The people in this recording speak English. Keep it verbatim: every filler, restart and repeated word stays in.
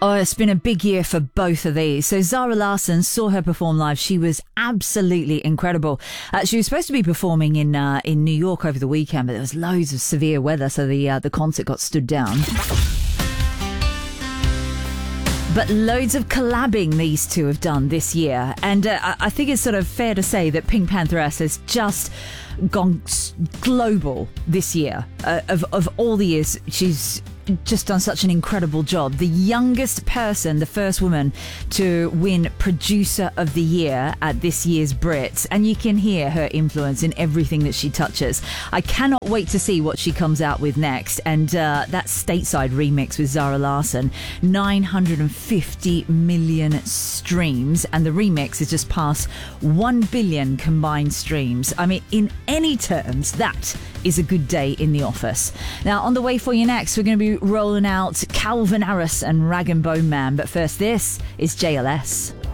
Oh, it's been a big year for both of these. So Zara Larsson, saw her perform live. She was absolutely incredible. Uh, she was supposed to be performing in uh, in New York over the weekend, but there was loads of severe weather, so the uh, the concert got stood down. But loads of collabing these two have done this year. And uh, I think it's sort of fair to say that PinkPantheress has just gone global this year. Uh, of, of all the years, she's just done such an incredible job. The youngest person, the first woman to win Producer of the Year at this year's Brits. And you can hear her influence in everything that she touches. I cannot wait to see what she comes out with next. And uh, that Stateside remix with Zara Larsson, nine hundred fifty million streams. And the remix is just past one billion combined streams. I mean, in any terms, that is a good day in the office. Now, on the way for you next, we're going to be rolling out Calvin Harris and Rag and Bone Man. But first, this is J L S.